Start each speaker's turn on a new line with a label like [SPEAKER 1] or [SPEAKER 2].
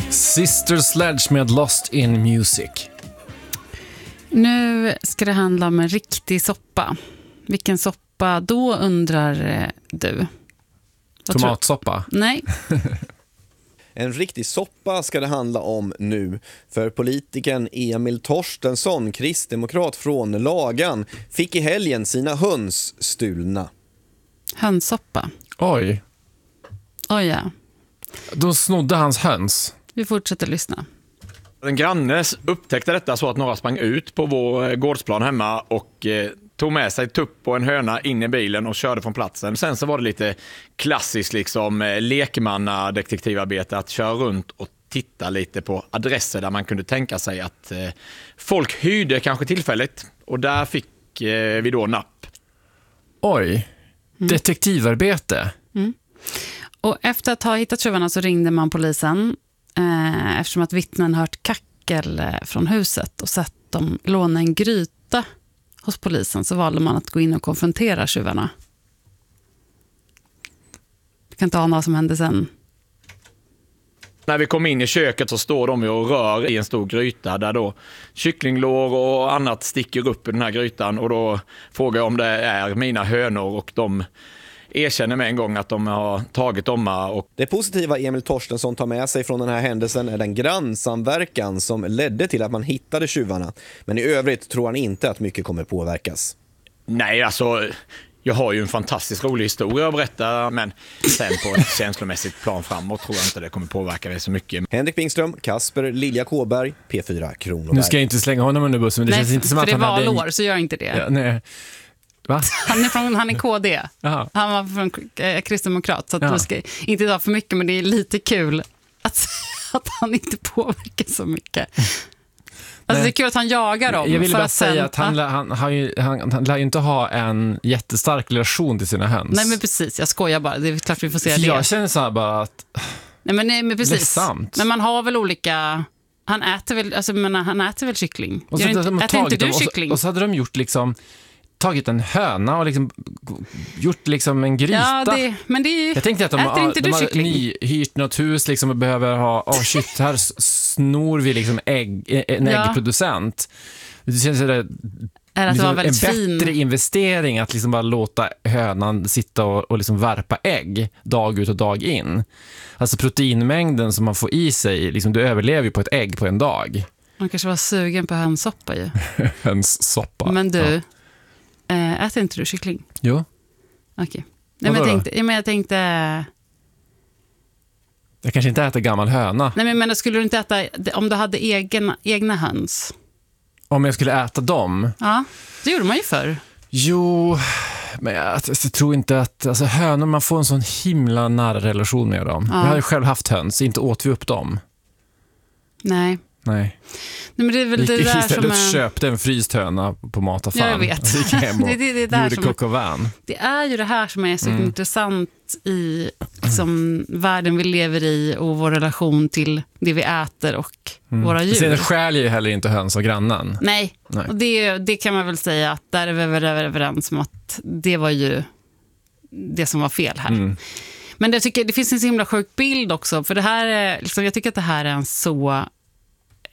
[SPEAKER 1] Sister Sledge med Lost in Music.
[SPEAKER 2] Nu ska det handla om en riktig soppa. Vilken soppa då, undrar du?
[SPEAKER 1] Tomatsoppa?
[SPEAKER 2] Nej.
[SPEAKER 3] En riktig soppa ska det handla om nu, för politikern Emil Torstensson, kristdemokrat från Lagan, fick i helgen sina höns stulna.
[SPEAKER 2] Hönssoppa.
[SPEAKER 1] Oj.
[SPEAKER 2] Oj, ja.
[SPEAKER 1] De snodde hans höns.
[SPEAKER 2] Vi fortsätter lyssna.
[SPEAKER 4] En granne upptäckte detta så att några sprang ut på vår gårdsplan hemma och tog med sig tupp och en höna in i bilen och körde från platsen. Sen så var det lite klassiskt liksom lekmannadetektivarbete att köra runt och titta lite på adresser där man kunde tänka sig att folk hyrde kanske tillfälligt, och där fick vi då napp.
[SPEAKER 1] Oj. Detektivarbete.
[SPEAKER 2] Och efter att ha hittat tjuvarna så ringde man polisen eftersom att vittnen hört kackel från huset och sett dem låna en gryta hos polisen, så valde man att gå in och konfrontera tjuvarna. Du kan inte ana vad som hände sen.
[SPEAKER 4] När vi kom in i köket så står de ju och rör i en stor gryta där då kycklinglår och annat sticker upp i den här grytan, och då frågar jag om det är mina hönor, och de erkänner med en gång att de har tagit dem. Och
[SPEAKER 3] Det positiva Emil Torstensson tar med sig från den här händelsen är den grannsamverkan som ledde till att man hittade tjuvarna. Men i övrigt tror han inte att mycket kommer påverkas.
[SPEAKER 4] nej, alltså jag har ju en fantastiskt rolig historia att berätta, men sen på ett känslomässigt plan framåt tror jag inte det kommer påverka det så mycket.
[SPEAKER 3] Henrik Bingström, Kasper Lilja Kåberg, P4 Kronoberg.
[SPEAKER 1] Nu ska jag inte slänga honom under bussen, men det känns inte som
[SPEAKER 2] för
[SPEAKER 1] att
[SPEAKER 2] det är
[SPEAKER 1] han hade
[SPEAKER 2] valår, så gör inte det.
[SPEAKER 1] Ja, nej. Va?
[SPEAKER 2] Han är KD.
[SPEAKER 1] Jaha.
[SPEAKER 2] Han var från kristdemokrat, så att
[SPEAKER 1] Ja.
[SPEAKER 2] man ska inte idag för mycket, men det är lite kul att han inte påverkar så mycket. Alltså det är kul att han jagar dem.
[SPEAKER 1] Jag vill
[SPEAKER 2] för
[SPEAKER 1] bara
[SPEAKER 2] att
[SPEAKER 1] säga att han lär ju inte ha en jättestark relation till sina höns.
[SPEAKER 2] Nej, men precis, jag skojar bara. Det är klart vi får se
[SPEAKER 1] För
[SPEAKER 2] det.
[SPEAKER 1] jag känner så här bara att
[SPEAKER 2] Nej, men precis.
[SPEAKER 1] ledsamt.
[SPEAKER 2] Men man har väl olika... Han äter väl kyckling?
[SPEAKER 1] Och så hade de
[SPEAKER 2] Äter inte
[SPEAKER 1] tagit
[SPEAKER 2] du
[SPEAKER 1] dem,
[SPEAKER 2] kyckling?
[SPEAKER 1] och så hade de gjort liksom tagit en höna och liksom gjort liksom en gryta.
[SPEAKER 2] Ja, men det är...
[SPEAKER 1] Jag tänkte att de har
[SPEAKER 2] kyckling?
[SPEAKER 1] hyrt något hus liksom och behöver ha, shit, här snor vi liksom en äggproducent. Det känns det
[SPEAKER 2] Är att det var
[SPEAKER 1] en
[SPEAKER 2] väldigt
[SPEAKER 1] bättre
[SPEAKER 2] fin.
[SPEAKER 1] investering att liksom bara låta hönan sitta och liksom värpa ägg dag ut och dag in. Alltså proteinmängden som man får i sig, liksom, du överlever ju på ett ägg på en dag.
[SPEAKER 2] Man kanske var sugen på hönssoppa ju.
[SPEAKER 1] Hönssoppa.
[SPEAKER 2] Men du,
[SPEAKER 1] Ja.
[SPEAKER 2] äter inte du kyckling?
[SPEAKER 1] Jo.
[SPEAKER 2] Okej. Nej, men jag tänkte...
[SPEAKER 1] Jag kanske inte äter gammal höna.
[SPEAKER 2] Nej, men skulle du inte äta... Om du hade egna höns?
[SPEAKER 1] Om jag skulle äta dem?
[SPEAKER 2] Ja, det gjorde man ju förr.
[SPEAKER 1] Jo, men jag tror inte att... Alltså hönor, man får en sån himla nära relation med dem.
[SPEAKER 2] Ja.
[SPEAKER 1] Jag hade själv haft höns, inte åt vi upp dem.
[SPEAKER 2] Nej.
[SPEAKER 1] Nej.
[SPEAKER 2] Men det är väl det där som
[SPEAKER 1] istället
[SPEAKER 2] är...
[SPEAKER 1] köpte en fryst höna på mataffären.
[SPEAKER 2] Jag vet.
[SPEAKER 1] Gick hem och
[SPEAKER 2] det där
[SPEAKER 1] gjorde
[SPEAKER 2] som...
[SPEAKER 1] coq au vin.
[SPEAKER 2] Det är ju det här som är så intressant i liksom, världen vi lever i och vår relation till det vi äter och våra djur.
[SPEAKER 1] Sen skäljer ju heller inte höns av grannen.
[SPEAKER 2] Nej. Och det kan man väl säga att där är vi väl överens om att det var ju det som var fel här. Men jag tycker det finns en så himla sjuk bild också, för det här är, liksom, jag tycker att det här är en så